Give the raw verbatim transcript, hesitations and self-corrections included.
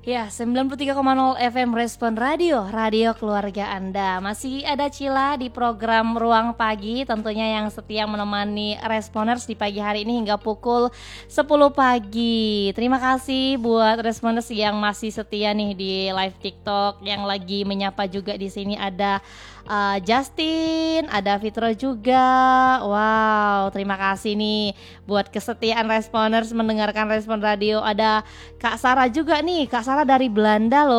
Ya, sembilan puluh tiga koma nol F M Respon Radio, radio keluarga Anda. Masih ada Cila di program Ruang Pagi, tentunya yang setia menemani Responers di pagi hari ini hingga pukul sepuluh pagi. Terima kasih buat Responers yang masih setia nih di live TikTok, yang lagi menyapa juga di sini ada uh, Justin, ada Fitro juga. Wow, terima kasih nih buat kesetiaan Responers mendengarkan Respon Radio. Ada Kak Sarah juga nih, Kak Sarah dari Belanda loh.